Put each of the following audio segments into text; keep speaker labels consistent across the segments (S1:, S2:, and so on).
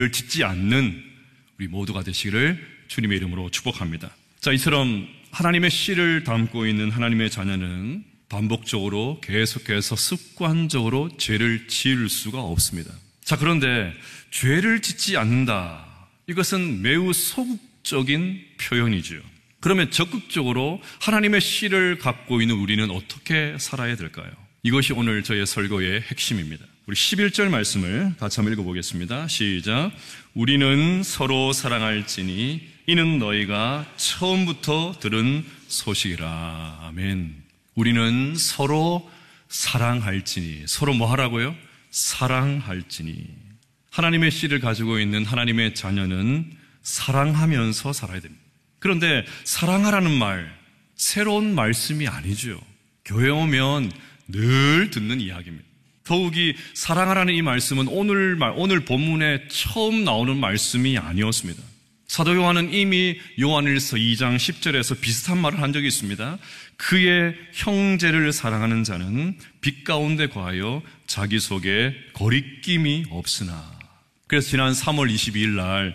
S1: 짓지 않는 우리 모두가 되시기를 주님의 이름으로 축복합니다. 자, 이처럼 하나님의 씨를 담고 있는 하나님의 자녀는 반복적으로 계속해서 습관적으로 죄를 지을 수가 없습니다. 자, 그런데 죄를 짓지 않는다. 이것은 매우 소극적인 표현이지요. 그러면 적극적으로 하나님의 씨를 갖고 있는 우리는 어떻게 살아야 될까요? 이것이 오늘 저의 설교의 핵심입니다. 우리 11절 말씀을 같이 한번 읽어보겠습니다. 시작. 우리는 서로 사랑할지니 이는 너희가 처음부터 들은 소식이라. 아멘. 우리는 서로 사랑할지니. 서로 뭐 하라고요? 사랑할지니. 하나님의 씨를 가지고 있는 하나님의 자녀는 사랑하면서 살아야 됩니다. 그런데 사랑하라는 말, 새로운 말씀이 아니죠. 교회 오면 늘 듣는 이야기입니다. 더욱이 사랑하라는 이 말씀은 오늘 본문에 처음 나오는 말씀이 아니었습니다. 사도 요한은 이미 요한일서 2장 10절에서 비슷한 말을 한 적이 있습니다. 그의 형제를 사랑하는 자는 빛 가운데 거하여 자기 속에 거리낌이 없으나. 그래서 지난 3월 22일 날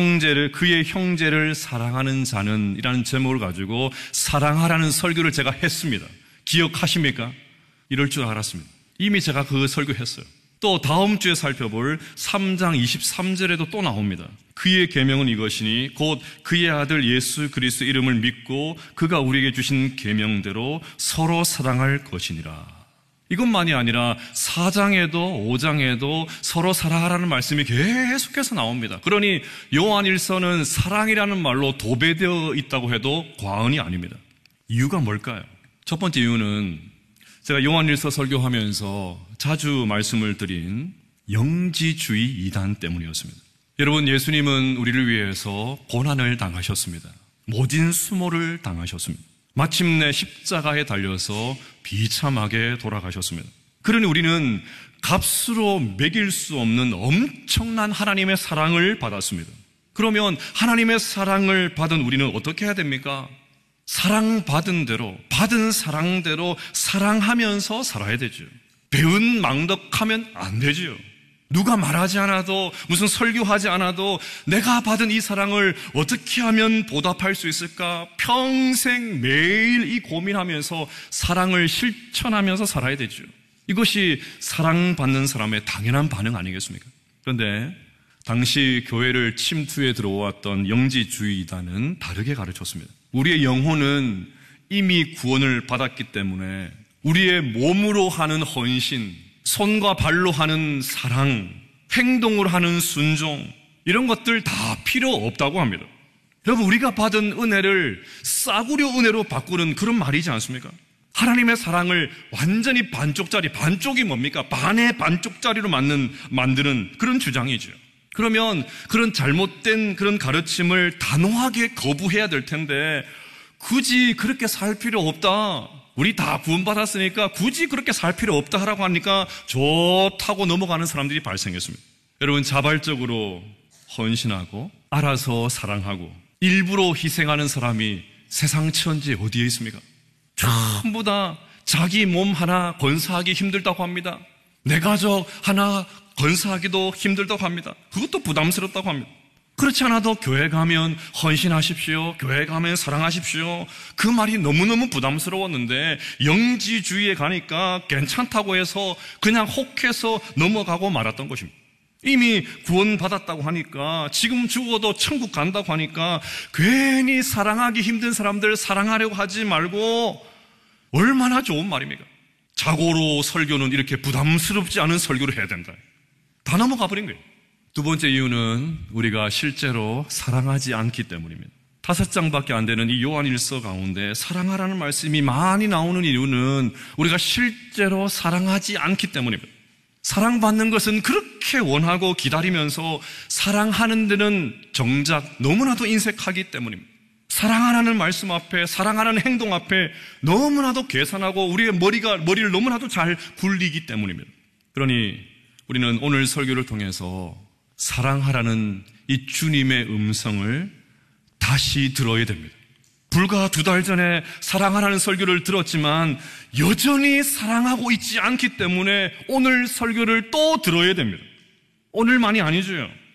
S1: 그의 형제를 사랑하는 자는 이라는 제목을 가지고 사랑하라는 설교를 제가 했습니다. 기억하십니까? 이럴 줄 알았습니다. 이미 제가 그 설교했어요. 또 다음 주에 살펴볼 3장 23절에도 또 나옵니다. 그의 계명은 이것이니 곧 그의 아들 예수 그리스도 이름을 믿고 그가 우리에게 주신 계명대로 서로 사랑할 것이니라. 이것만이 아니라 4장에도 5장에도 서로 사랑하라는 말씀이 계속해서 나옵니다. 그러니 요한일서는 사랑이라는 말로 도배되어 있다고 해도 과언이 아닙니다. 이유가 뭘까요? 첫 번째 이유는 제가 요한일서 설교하면서 자주 말씀을 드린 영지주의 이단 때문이었습니다. 여러분, 예수님은 우리를 위해서 고난을 당하셨습니다. 모진 수모를 당하셨습니다. 마침내 십자가에 달려서 비참하게 돌아가셨습니다. 그러니 우리는 값으로 매길 수 없는 엄청난 하나님의 사랑을 받았습니다. 그러면 하나님의 사랑을 받은 우리는 어떻게 해야 됩니까? 사랑받은 대로, 받은 사랑대로 사랑하면서 살아야 되죠. 배운 망덕하면 안 되죠. 누가 말하지 않아도, 무슨 설교하지 않아도 내가 받은 이 사랑을 어떻게 하면 보답할 수 있을까? 평생 매일 이 고민하면서 사랑을 실천하면서 살아야 되죠. 이것이 사랑받는 사람의 당연한 반응 아니겠습니까? 그런데 당시 교회를 침투해 들어왔던 영지주의단은 다르게 가르쳤습니다. 우리의 영혼은 이미 구원을 받았기 때문에 우리의 몸으로 하는 헌신, 손과 발로 하는 사랑, 행동으로 하는 순종, 이런 것들 다 필요 없다고 합니다. 여러분, 우리가 받은 은혜를 싸구려 은혜로 바꾸는 그런 말이지 않습니까? 하나님의 사랑을 완전히 반쪽짜리, 반쪽이 뭡니까? 반의 반쪽짜리로 만드는 그런 주장이죠. 그러면 그런 잘못된 그런 가르침을 단호하게 거부해야 될 텐데 굳이 그렇게 살 필요 없다. 우리 다 구원받았으니까 굳이 그렇게 살 필요 없다 하라고 하니까 좋다고 넘어가는 사람들이 발생했습니다. 여러분, 자발적으로 헌신하고 알아서 사랑하고 일부러 희생하는 사람이 세상 천지에 어디에 있습니까? 전부 다 자기 몸 하나 건사하기 힘들다고 합니다. 내 가족 하나 건사하기도 힘들다고 합니다. 그것도 부담스럽다고 합니다. 그렇지 않아도 교회 가면 헌신하십시오. 교회 가면 사랑하십시오. 그 말이 너무너무 부담스러웠는데 영지주의에 가니까 괜찮다고 해서 그냥 혹해서 넘어가고 말았던 것입니다. 이미 구원받았다고 하니까, 지금 죽어도 천국 간다고 하니까 괜히 사랑하기 힘든 사람들 사랑하려고 하지 말고, 얼마나 좋은 말입니까? 자고로 설교는 이렇게 부담스럽지 않은 설교를 해야 된다. 다 넘어가 버린 거예요. 두 번째 이유는 우리가 실제로 사랑하지 않기 때문입니다. 5장밖에 안 되는 이 요한일서 가운데 사랑하라는 말씀이 많이 나오는 이유는 우리가 실제로 사랑하지 않기 때문입니다. 사랑받는 것은 그렇게 원하고 기다리면서 사랑하는 데는 정작 너무나도 인색하기 때문입니다. 사랑하라는 말씀 앞에, 사랑하라는 행동 앞에 너무나도 계산하고 우리의 머리를 너무나도 잘 굴리기 때문입니다. 그러니 우리는 오늘 설교를 통해서 사랑하라는 이 주님의 음성을 다시 들어야 됩니다. 불과 2달 전에 사랑하라는 설교를 들었지만 여전히 사랑하고 있지 않기 때문에 오늘 설교를 또 들어야 됩니다. 오늘만이 아니죠.